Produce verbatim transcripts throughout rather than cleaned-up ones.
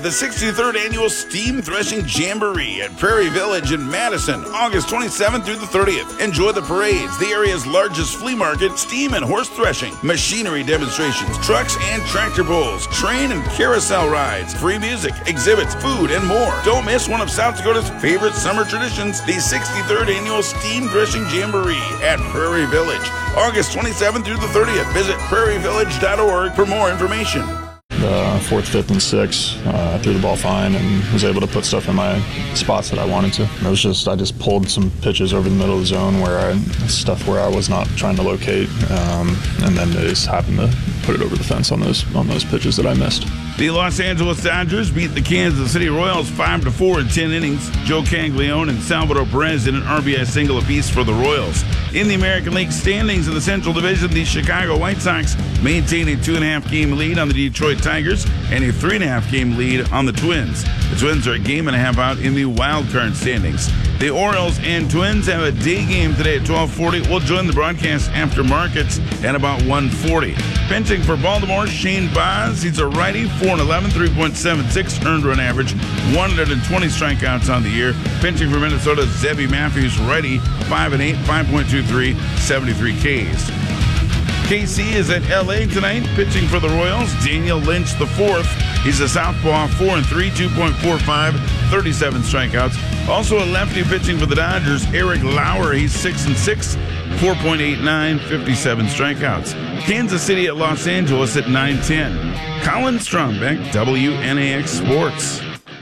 The sixty-third Annual Steam Threshing Jamboree at Prairie Village in Madison, August twenty-seventh through the thirtieth. Enjoy the parades, the area's largest flea market, steam and horse threshing, machinery demonstrations, trucks and tractor pulls, train and carousel rides, free music, exhibits, food, and more. Don't miss one of South Dakota's favorite summer traditions, the sixty-third Annual Steam Threshing Jamboree at Prairie Village, August twenty-seventh through the thirtieth. Visit prairie village dot org for more information. Uh, fourth, fifth, and sixth, uh, I threw the ball fine and was able to put stuff in my spots that I wanted to. It was just, I just pulled some pitches over the middle of the zone where I, stuff where I was not trying to locate, um, and then they just happened to put it over the fence on those on those pitches that I missed. The Los Angeles Dodgers beat the Kansas City Royals five to four in ten innings. Joe Caglione and Salvador Perez did an R B I single apiece for the Royals. In the American League standings in the Central Division, the Chicago White Sox maintain a two and a half game lead on the Detroit Tigers and a three and a half game lead on the Twins. The Twins are a game and a half out in the wild card standings. The Orioles and Twins have a day game today at twelve forty. We'll join the broadcast after markets at about one forty. Pitching for Baltimore, Shane Baz. He's a righty, four and eleven, three point seven six earned run average, one hundred twenty strikeouts on the year. Pitching for Minnesota's Zebby Matthews, righty, five and eight, five point two three, seventy-three Ks. K C is at L A tonight, pitching for the Royals. Daniel Lynch the fourth. He's a southpaw, four and three, two point four five, thirty-seven strikeouts. Also a lefty pitching for the Dodgers, Eric Lauer. He's six and six, four point eight nine, fifty-seven strikeouts. Kansas City at Los Angeles at nine ten. Colin Strombeck, W N A X Sports.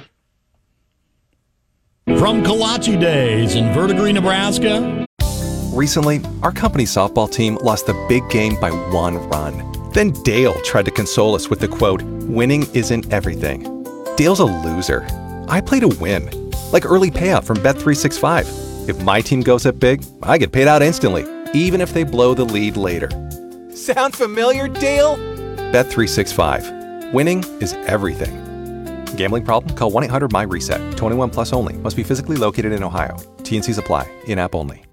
From Kolache Days in Verdigris, Nebraska. Recently, our company's softball team lost the big game by one run. Then Dale tried to console us with the quote, "Winning isn't everything." Dale's a loser. I play to win. Like early payout from Bet three sixty-five. If my team goes up big, I get paid out instantly, even if they blow the lead later. Sound familiar, Dale? Bet three sixty-five. Winning is everything. Gambling problem? Call one eight hundred M Y RESET. twenty-one plus only. Must be physically located in Ohio. T and Cs apply. In-app only.